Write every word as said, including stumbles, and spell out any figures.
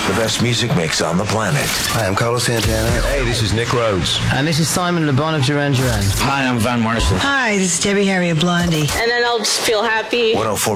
The best music mix on the planet. Hi, I'm Carlos Santana. Hey, this is Nick Rhodes. And this is Simon Le Bon of Duran Duran. Hi, I'm Van Morrison. Hi, this is Debbie Harry of Blondie. And then I'll just feel happy. one oh four